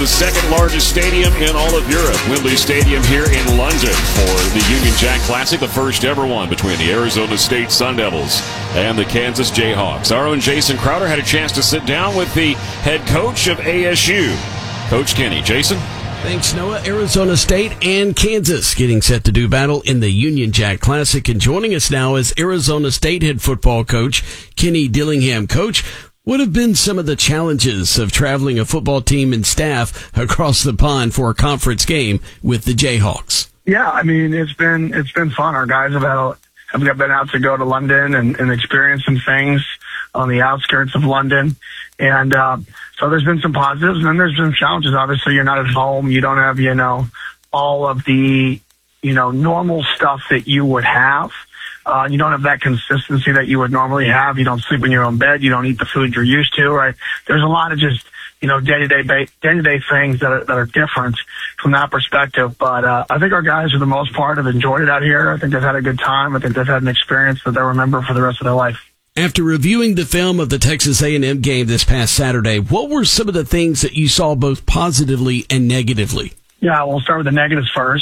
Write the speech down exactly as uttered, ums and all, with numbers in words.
The second largest stadium in all of Europe, Wembley Stadium here in London for the Union Jack Classic, the first ever one between the Arizona State Sun Devils and the Kansas Jayhawks. Our own Jason Crowder had a chance to sit down with the head coach of A S U, Coach Kenny. Jason? Thanks, Noah. Arizona State and Kansas getting set to do battle in the Union Jack Classic. And joining us now is Arizona State head football coach Kenny Dillingham. Coach, what have been some of the challenges of traveling a football team and staff across the pond for a conference game with the Jayhawks? Yeah, I mean, it's been it's been fun. Our guys have had a, have been out to go to London and, and experience some things on the outskirts of London. And uh, so there's been some positives, and then there's been challenges. Obviously, you're not at home. You don't have, you know, all of the, you know, normal stuff that you would have. Uh, you don't have that consistency that you would normally have. You don't sleep in your own bed. You don't eat the food you're used to, right? There's a lot of just, you know, day-to-day, ba- day-to-day things that are, that are different from that perspective. But uh, I think our guys, for the most part, have enjoyed it out here. I think they've had a good time. I think they've had an experience that they'll remember for the rest of their life. After reviewing the film of the Texas A and M game this past Saturday, what were some of the things that you saw both positively and negatively? Yeah, we'll start with the negatives first.